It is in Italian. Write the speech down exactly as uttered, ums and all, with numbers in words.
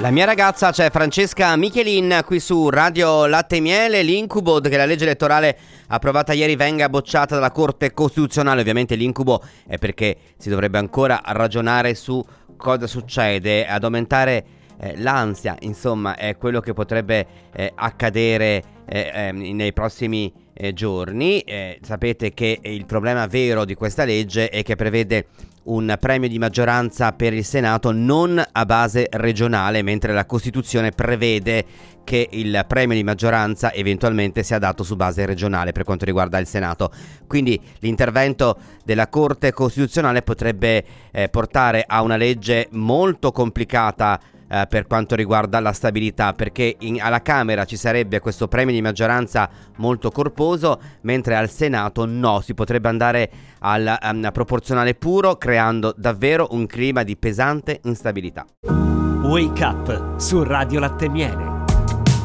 La mia ragazza, c'è Francesca Michelin qui su Radio Latte e Miele. L'incubo che la legge elettorale approvata ieri venga bocciata dalla Corte Costituzionale. Ovviamente l'incubo è perché si dovrebbe ancora ragionare su cosa succede. Ad aumentare eh, l'ansia, insomma, è quello che potrebbe eh, accadere eh, eh, nei prossimi eh, giorni. Eh, sapete che il problema vero di questa legge è che prevede un premio di maggioranza per il Senato non a base regionale, mentre la Costituzione prevede che il premio di maggioranza eventualmente sia dato su base regionale per quanto riguarda il Senato. Quindi l'intervento della Corte Costituzionale potrebbe eh, portare a una legge molto complicata eh, per quanto riguarda la stabilità, perché in, alla Camera ci sarebbe questo premio di maggioranza molto corposo, mentre al Senato no, si potrebbe andare al um, proporzionale puro, creando davvero un clima di pesante instabilità. Wake Up su Radio Latte e Miele.